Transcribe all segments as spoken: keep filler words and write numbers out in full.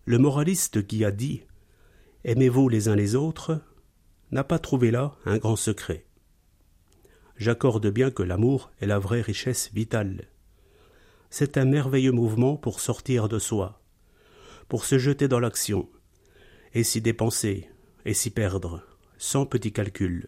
Le moraliste qui a dit « Aimez-vous les uns les autres » n'a pas trouvé là un grand secret. J'accorde bien que l'amour est la vraie richesse vitale. C'est un merveilleux mouvement pour sortir de soi, pour se jeter dans l'action, et s'y dépenser, et s'y perdre, sans petit calcul.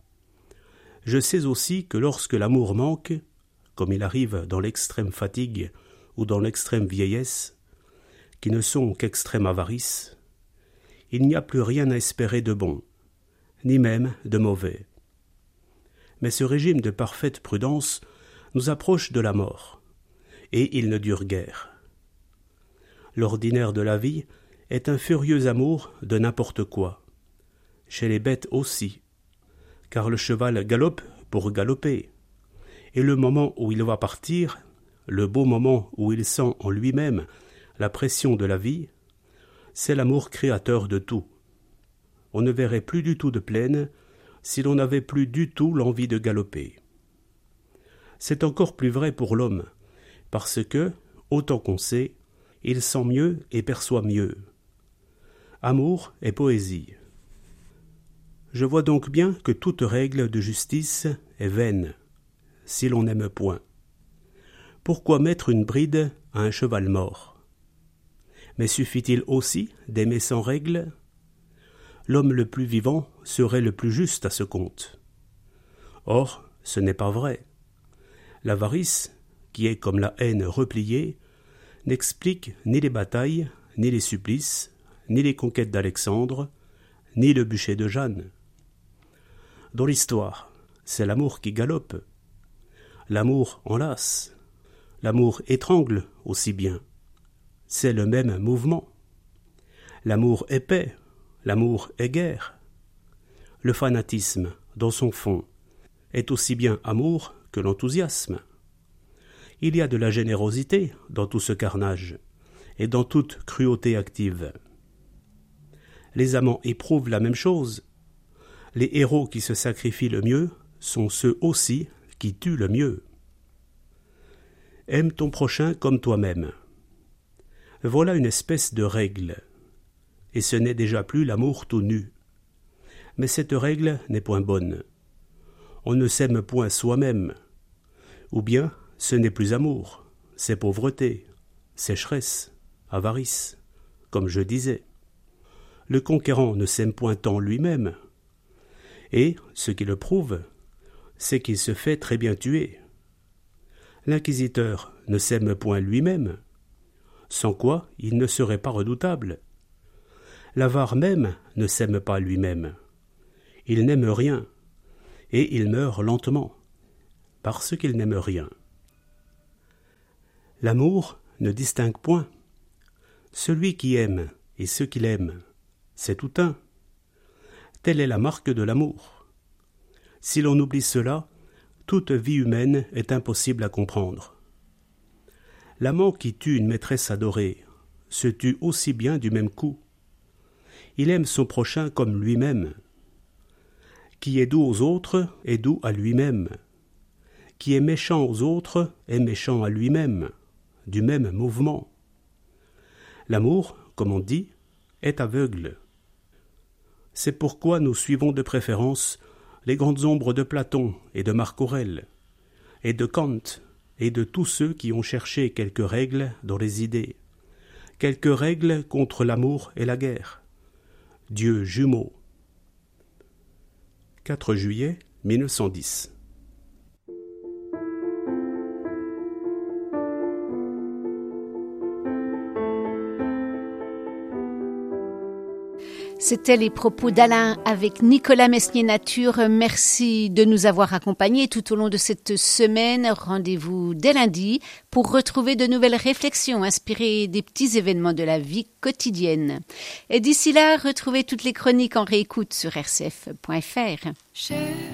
Je sais aussi que lorsque l'amour manque, comme il arrive dans l'extrême fatigue ou dans l'extrême vieillesse, qui ne sont qu'extrême avarice, il n'y a plus rien à espérer de bon, ni même de mauvais. Mais ce régime de parfaite prudence nous approche de la mort, et il ne dure guère. L'ordinaire de la vie est un furieux amour de n'importe quoi, chez les bêtes aussi, car le cheval galope pour galoper, et le moment où il va partir, le beau moment où il sent en lui-même la pression de la vie, c'est l'amour créateur de tout. On ne verrait plus du tout de plaine si l'on n'avait plus du tout l'envie de galoper. C'est encore plus vrai pour l'homme, parce que, autant qu'on sait, il sent mieux et perçoit mieux. Amour et poésie. Je vois donc bien que toute règle de justice est vaine, si l'on n'aime point. Pourquoi mettre une bride à un cheval mort? Mais suffit-il aussi d'aimer sans règle? L'homme le plus vivant serait le plus juste à ce compte. Or, ce n'est pas vrai. L'avarice, qui est comme la haine repliée, n'explique ni les batailles, ni les supplices, ni les conquêtes d'Alexandre, ni le bûcher de Jeanne. Dans l'histoire, c'est l'amour qui galope. L'amour enlace. L'amour étrangle aussi bien. C'est le même mouvement. L'amour est paix. L'amour est guerre. Le fanatisme, dans son fond, est aussi bien amour que l'enthousiasme. Il y a de la générosité dans tout ce carnage, et dans toute cruauté active. Les amants éprouvent la même chose. Les héros qui se sacrifient le mieux sont ceux aussi qui tuent le mieux. Aime ton prochain comme toi-même. Voilà une espèce de règle. Et ce n'est déjà plus l'amour tout nu. Mais cette règle n'est point bonne. On ne s'aime point soi-même. Ou bien, ce n'est plus amour, c'est pauvreté, sécheresse, avarice, comme je disais. Le conquérant ne s'aime point tant lui-même. Et, ce qui le prouve, c'est qu'il se fait très bien tuer. L'inquisiteur ne s'aime point lui-même, sans quoi il ne serait pas redoutable. L'avare même ne s'aime pas lui-même. Il n'aime rien, et il meurt lentement, parce qu'il n'aime rien. L'amour ne distingue point. Celui qui aime et ce qu'il aime, c'est tout un. Telle est la marque de l'amour. Si l'on oublie cela, toute vie humaine est impossible à comprendre. L'amant qui tue une maîtresse adorée se tue aussi bien du même coup. Il aime son prochain comme lui-même. Qui est doux aux autres est doux à lui-même. Qui est méchant aux autres est méchant à lui-même, du même mouvement. L'amour, comme on dit, est aveugle. C'est pourquoi nous suivons de préférence les grandes ombres de Platon et de Marc Aurèle, et de Kant, et de tous ceux qui ont cherché quelques règles dans les idées, quelques règles contre l'amour et la guerre. Dieu jumeau. quatre juillet mille neuf cent dix. C'était les propos d'Alain avec Nicolas Mesnier-Nature. Merci de nous avoir accompagnés tout au long de cette semaine. Rendez-vous dès lundi pour retrouver de nouvelles réflexions inspirées des petits événements de la vie quotidienne. Et d'ici là, retrouvez toutes les chroniques en réécoute sur r c f point f r.